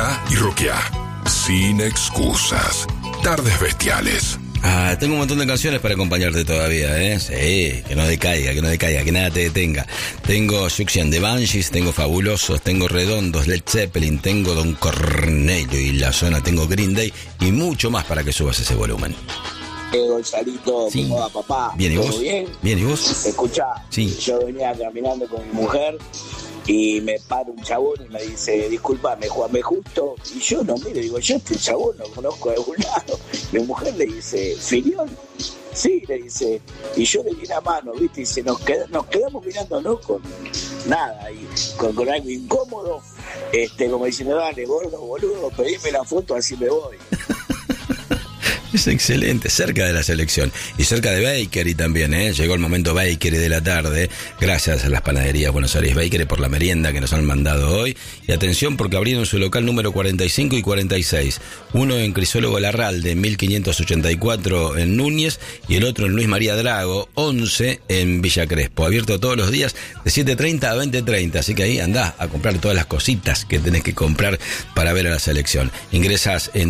Anda y roquea. Sin excusas. Tardes Bestiales. Tengo un montón de canciones para acompañarte todavía, ¿eh? Sí, que no decaiga, que nada te detenga. Tengo Siouxsie and the Banshees, tengo Fabulosos, tengo Redondos, Led Zeppelin, tengo Don Cornelio y La Zona, tengo Green Day y mucho más para que subas ese volumen. Gonzalito, Sí. ¿cómo va, papá? Bien, ¿y ¿Todo vos? bien? Bien, ¿y vos? Escuchá, Sí. yo venía caminando con mi mujer y me para un chabón y me dice, disculpame, Juanme, justo. Y yo no miro, digo, yo este chabón lo conozco de algún lado. Mi mujer le dice, ¿Filión? Sí, le dice. Y yo le di la mano, ¿viste? Y dice, nos quedamos mirándonos con nada, y con algo incómodo, como diciendo, dale, gordo, boludo, pedime la foto, así me voy. Es excelente, cerca de la selección y cerca de Bakery también, ¿eh? Llegó el momento Bakery de la tarde, gracias a las panaderías Buenos Aires Bakery por la merienda que nos han mandado hoy. Y atención porque abrieron su local número 45 y 46, uno en Crisólogo Larralde, 1584 en Núñez, y el otro en Luis María Drago, 11 en Villa Crespo, abierto todos los días de 7:30 a 20:30, así que ahí andá a comprar todas las cositas que tenés que comprar para ver a la selección. Ingresás en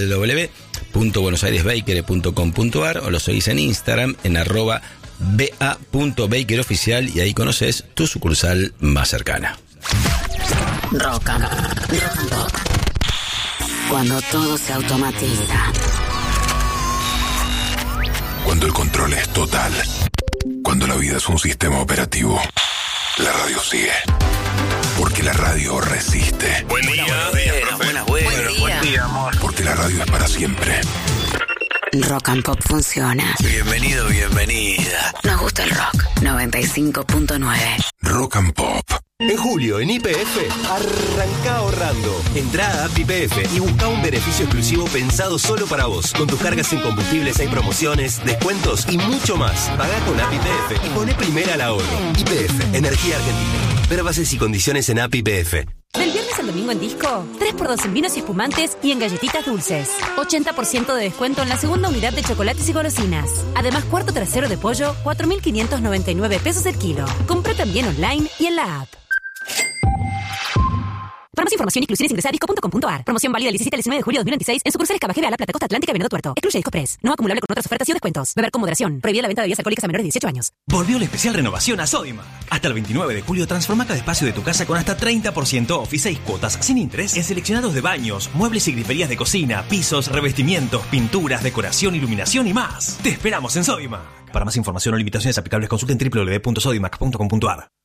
www.buenosairesbakery.com.ar o lo seguís en Instagram en @ba.bakeroficial y ahí conoces tu sucursal más cercana. Rock and Pop. Cuando todo se automatiza. Cuando el control es total. Cuando la vida es un sistema operativo. La radio sigue. Porque la radio resiste. Buen día, buenas. Buen día, amor. Porque la radio es para siempre. Rock and Pop funciona. Bienvenido, bienvenida. Nos gusta el rock. 95.9. Rock and Pop. En julio, en YPF, arranca ahorrando. Entrá a App YPF y busca un beneficio exclusivo pensado solo para vos. Con tus cargas en combustibles hay promociones, descuentos y mucho más. Pagá con App YPF y poné primera al ahorro. YPF, Energía Argentina. Ver bases y condiciones en App YPF. Del viernes al domingo en Disco, 3x2 en vinos y espumantes y en galletitas dulces. 80% de descuento en la segunda unidad de chocolates y golosinas. Además, cuarto trasero de pollo, 4.599 pesos el kilo. Compra también online y en la app. Para más información e inclusiones ingresa a disco.com.ar. Promoción válida del 17 al 19 de julio de 2026 en sucursales Cabajera, La Plata, Costa Atlántica y Venado Tuerto. Excluye Disco Press. No acumulable con otras ofertas y descuentos. Beber con moderación. Prohibida la venta de bebidas alcohólicas a menores de 18 años. Volvió la especial renovación a Sodimac. Hasta el 29 de julio transforma cada espacio de tu casa con hasta 30% off y 6 cuotas sin interés en seleccionados de baños, muebles y griferías de cocina, pisos, revestimientos, pinturas, decoración, iluminación y más. Te esperamos en Sodimac. Para más información o limitaciones aplicables consulten www.sodimac.com.ar.